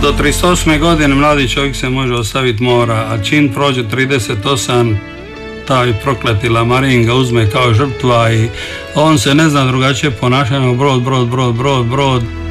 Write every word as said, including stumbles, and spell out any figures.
Do trideset osme godine mladi čovjek se može ostaviti mora, a čim prođe trideset osam, taj prokleti lamarin ga uzme kao žrtva i on se ne zna drugačije ponašati nego brod, brod, brod, brod, brod.